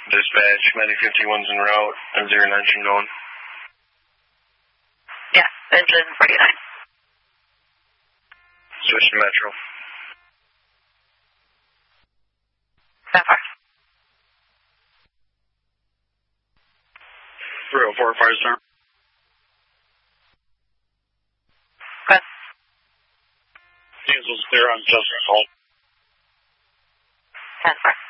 Dispatch, Medic 51's en route. Is there an engine going? Yeah, engine 49. Switch to Metro. Sapphire. 304, fire storm. Good. Diesel's clear on Justice Hall. 10-4.